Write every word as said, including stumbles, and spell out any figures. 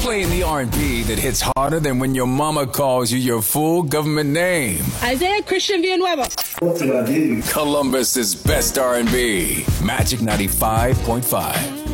Playing the R and B that hits harder than when your mama calls you your full government name. Isaiah Christian Villanueva. What did I do? Columbus's best R and B. Magic ninety-five point five.